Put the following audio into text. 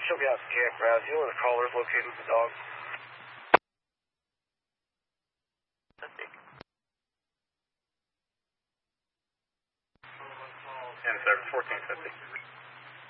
she'll be out to Jack Browse. You know where the caller's located with the dog? And service 1450.